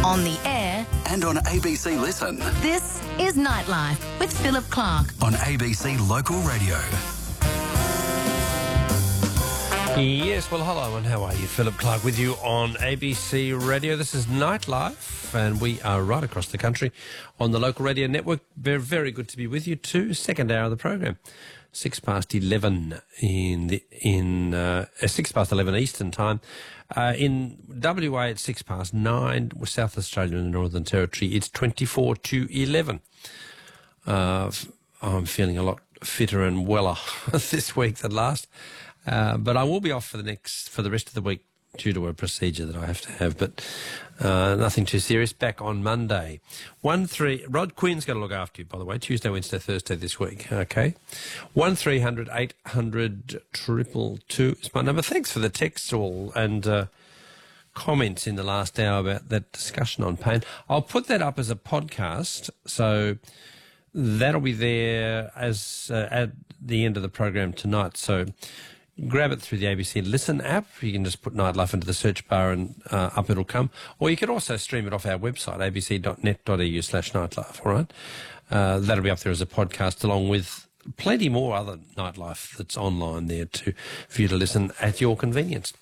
On the air and on ABC Listen. This is Nightlife with Philip Clark on ABC Local Radio. Yes, well, hello and how are you? Philip Clark with you on ABC Radio. This is Nightlife and we are right across the country on the Local Radio Network. Very, very good to be with you too. Second hour of the program. 11:06 6:11 Eastern Time. In WA at 9:06, with South Australia and the Northern Territory, it's 24 to 11. I'm feeling a lot fitter and weller this week than last. But I will be off for the rest of the week due to a procedure that I have to have, but nothing too serious. Back on Monday. Rod Quinn's going to look after you, by the way, Tuesday, Wednesday, Thursday this week, okay? 1300 800 222 is my number. Thanks for the texts all and comments in the last hour about that discussion on pain. I'll put that up as a podcast, so that'll be there as at the end of the program tonight, so grab it through the ABC Listen app. You can just put Nightlife into the search bar and up it'll come. Or you can also stream it off our website, abc.net.au/nightlife, all right? That'll be up there as a podcast along with plenty more other Nightlife that's online there for you to listen at your convenience.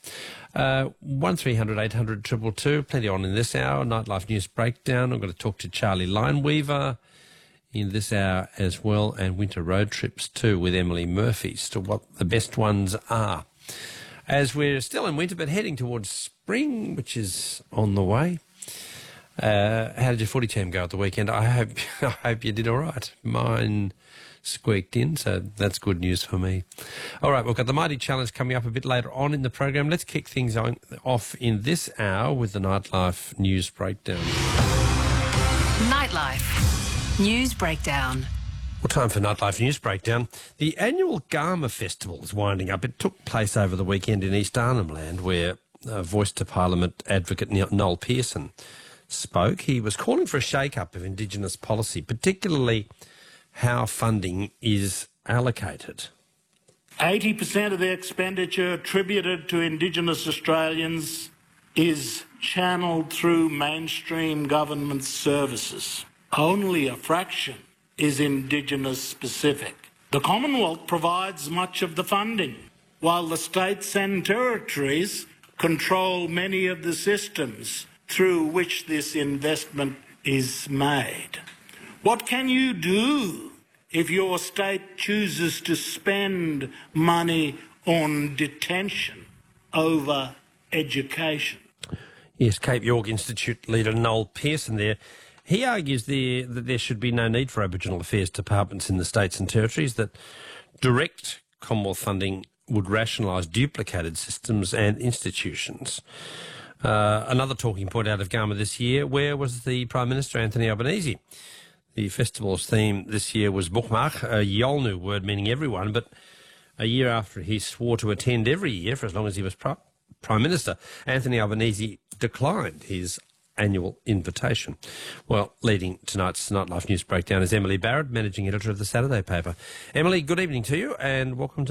1300 800 222, plenty on in this hour. Nightlife News Breakdown. I'm going to talk to Charlie Lineweaver in this hour as well, and winter road trips too with Emily Murphy as to what the best ones are. As we're still in winter but heading towards spring, which is on the way. How did your footy team go at the weekend? I hope you did all right. Mine squeaked in, so that's good news for me. All right, we've got the Mighty Challenge coming up a bit later on in the program. Let's kick things off in this hour with the Nightlife News Breakdown. Nightlife News Breakdown. Well, time for Nightlife News Breakdown. The annual Garma Festival is winding up. It took place over the weekend in East Arnhem Land, where Voice to Parliament advocate Noel Pearson spoke. He was calling for a shake-up of Indigenous policy, particularly how funding is allocated. 80% of the expenditure attributed to Indigenous Australians is channelled through mainstream government services. Only a fraction is Indigenous specific. The Commonwealth provides much of the funding, while the states and territories control many of the systems through which this investment is made. What can you do if your state chooses to spend money on detention over education? Yes, Cape York Institute leader Noel Pearson there. He argues that there should be no need for Aboriginal Affairs departments in the states and territories, that direct Commonwealth funding would rationalise duplicated systems and institutions. Another talking point out of Garma this year, where was the Prime Minister, Anthony Albanese? The festival's theme this year was Bukmak, a Yolngu word meaning everyone, but a year after he swore to attend every year for as long as he was Prime Minister, Anthony Albanese declined his annual invitation. Well, leading tonight's Nightlife News Breakdown is Emily Barrett, Managing Editor of the Saturday paper. Emily, good evening to you and welcome to